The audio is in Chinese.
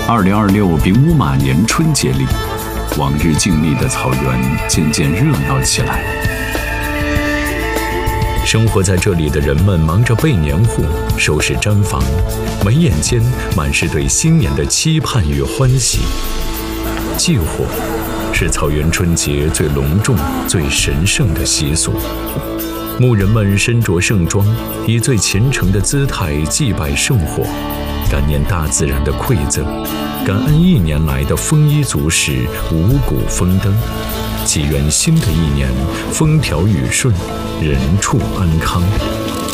2026丙午马年春节里，往日静谧的草原渐渐热闹起来。 生活在这里的人们忙着备年货、收拾毡房，眉眼间满是对新年的期盼与欢喜。祭火是草原春节最隆重、最神圣的习俗。牧人们身着盛装，以最虔诚的姿态祭拜圣火，感念大自然的馈赠，感恩一年来的丰衣足食、五谷丰登，祈愿新的一年风调雨顺、人畜安康。